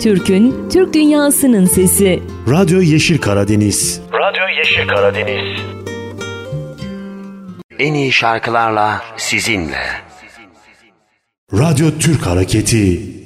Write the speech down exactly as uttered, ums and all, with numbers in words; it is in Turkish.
Türk'ün, Türk dünyasının sesi. Radyo Yeşil Karadeniz. Radyo Yeşil Karadeniz. En iyi şarkılarla sizinle. Radyo Türk Hareketi.